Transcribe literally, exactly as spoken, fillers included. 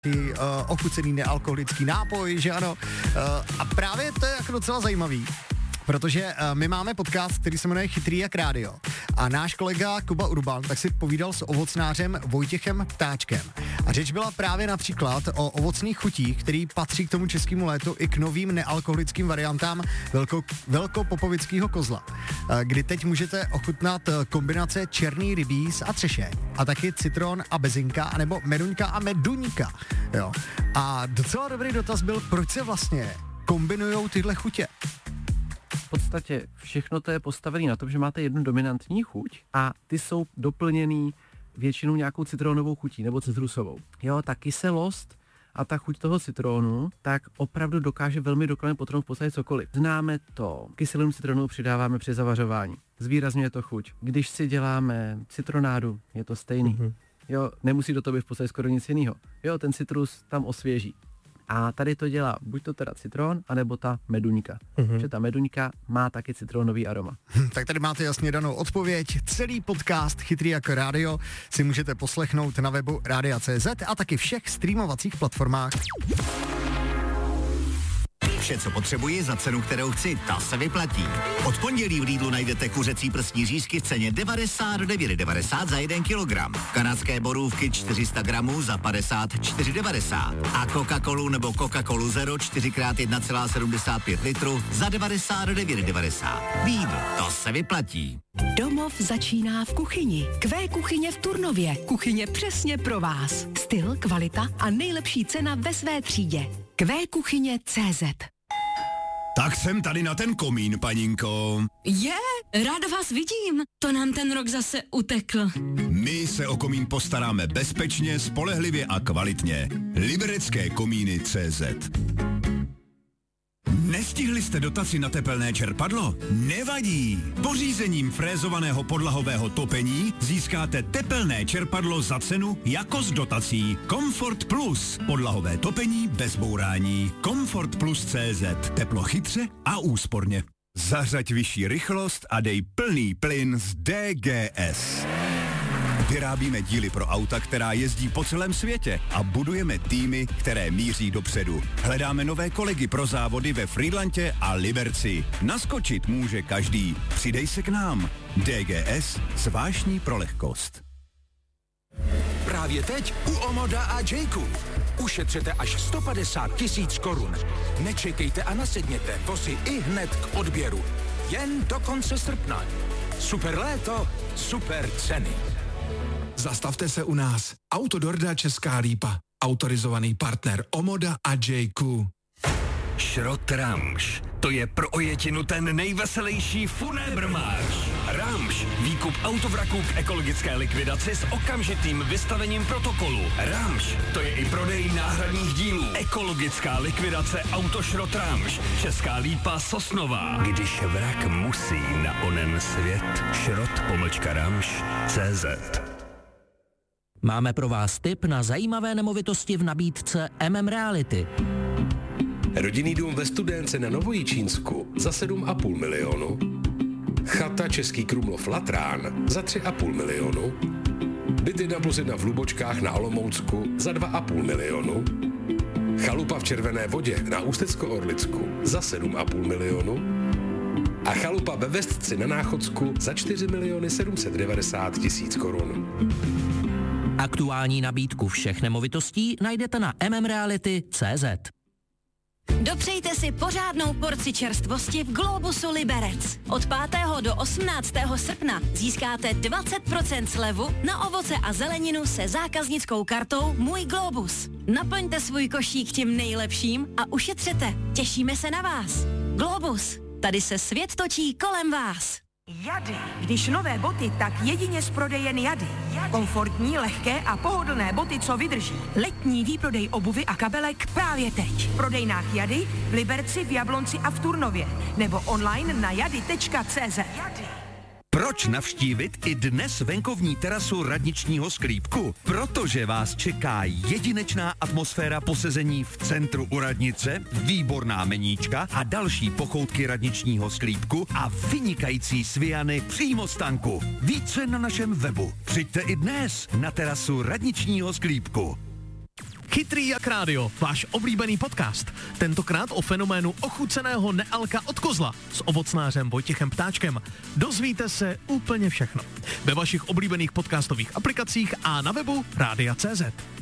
uh, ochucený nealkoholický nápoj, že ano. Uh, a právě to je jako docela zajímavý, protože uh, my máme podcast, který se jmenuje Chytrý jak rádio. A náš kolega Kuba Urban tak si povídal s ovocnářem Vojtěchem Ptáčkem. A řeč byla právě například o ovocných chutích, který patří k tomu českému létu i k novým nealkoholickým variantám velko, velkopopovického kozla. Kdy teď můžete ochutnat kombinace černý rybíz a třešek. A taky citron a bezinka, anebo meduňka a meduňka. Jo. A docela dobrý dotaz byl, proč se vlastně kombinujou tyhle chutě. V podstatě všechno to je postavené na tom, že máte jednu dominantní chuť a ty jsou doplněný většinou nějakou citronovou chutí nebo citrusovou. Jo, ta kyselost a ta chuť toho citronu tak opravdu dokáže velmi dokonale potrhnout v podstatě cokoliv. Známe to. Kyselinu citronu přidáváme při zavařování. Zvýrazňuje to chuť. Když si děláme citronádu, je to stejný. Mm-hmm. Jo, nemusí do toho být v podstatě skoro nic jiného. Jo, ten citrus tam osvěží. A tady to dělá buď to teda citron, anebo ta meduňka. Mm-hmm. Že ta meduňka má taky citronový aroma. Hm, tak tady máte jasně danou odpověď. Celý podcast Chytrý jako rádio si můžete poslechnout na webu rádia tečka cé zet a taky všech streamovacích platformách. Vše, co potřebuji za cenu, kterou chci, ta se vyplatí. Od pondělí v Lidlu najdete kuřecí prsní řízky v ceně devadesát devět devadesát za jeden kilogram. Kanadské borůvky čtyři sta gramů za padesát čtyři devadesát. A Coca-Colu nebo Coca-Colu Zero čtyři krát jedna celá sedmdesát pět litru za devadesát devět devadesát. Lidl, to se vyplatí. Domov začíná v kuchyni. Q kuchyně v Turnově. Kuchyně přesně pro vás. Styl, kvalita a nejlepší cena ve své třídě. Q kuchyně tečka cé zet. Tak jsem tady na ten komín, paninko. Je, ráda vás vidím. To nám ten rok zase utekl. My se o komín postaráme bezpečně, spolehlivě a kvalitně. Liberecké komíny tečka cé zet. Nestihli jste dotaci na tepelné čerpadlo? Nevadí! Pořízením frézovaného podlahového topení získáte tepelné čerpadlo za cenu jako s dotací. Comfort Plus. Podlahové topení bez bourání. Comfort Plus tečka cé zet. Teplo chytře a úsporně. Zařaď vyšší rychlost a dej plný plyn z D G S. Vyrábíme díly pro auta, která jezdí po celém světě a budujeme týmy, které míří dopředu. Hledáme nové kolegy pro závody ve Frýdlantě a Liberci. Naskočit může každý. Přidej se k nám. D G S – zvláštní pro lehkost. Právě teď u Omoda a Jayku. Ušetřete až sto padesát tisíc korun. Nečekejte a nasedněte, vozy i hned k odběru. Jen do konce srpna. Super léto, super ceny. Zastavte se u nás. Autodorda Česká Lípa. Autorizovaný partner Omoda a Jayku. Šrot Ramš. To je pro ojetinu ten nejveselější funébrmář. Ramš. Výkup autovraků k ekologické likvidaci s okamžitým vystavením protokolu. Ramš. To je i prodej náhradních dílů. Ekologická likvidace Autošrot Ramš. Česká Lípa Sosnová. Když vrak musí na onen svět. Šrot pomlčka Ramš tečka cé zet. Máme pro vás tip na zajímavé nemovitosti v nabídce M M Reality. Rodinný dům ve Studénce na Novojičínsku za sedm a půl milionu. Chata Český Krumlov Latrán za tři a půl milionu. Byt jedna plus jedna v Lubočkách na Olomoucku za dva a půl milionu. Chalupa v Červené Vodě na Ústecko-Orlicku za sedm a půl milionu. A chalupa ve Vestci na Náchodsku za čtyři miliony sedm set devadesát tisíc korun. Aktuální nabídku všech nemovitostí najdete na m m reality tečka cé zet. Dopřejte si pořádnou porci čerstvosti v Globusu Liberec. Od pátého do osmnáctého srpna získáte dvacet procent slevu na ovoce a zeleninu se zákaznickou kartou Můj Globus. Naplňte svůj košík tím nejlepším a ušetřete. Těšíme se na vás. Globus. Tady se svět točí kolem vás. Jady. Když nové boty, tak jedině z prodejen Jady. Komfortní, lehké a pohodlné boty, co vydrží. Letní výprodej obuvy a kabelek právě teď. V prodejnách Jady, v Liberci, v Jablonci a v Turnově. Nebo online na jady tečka cé zet. Proč navštívit i dnes venkovní terasu radničního sklípku? Protože vás čeká jedinečná atmosféra posezení v centru u radnice, výborná meníčka a další pochoutky radničního sklípku a vynikající sviany přímo z tanku. Více na našem webu. Přijďte i dnes na terasu radničního sklípku. Chytrý jak rádio, váš oblíbený podcast. Tentokrát o fenoménu ochuceného nealka od kozla s ovocnářem Vojtěchem Ptáčkem. Dozvíte se úplně všechno. Ve vašich oblíbených podcastových aplikacích a na webu rádia tečka cé zet.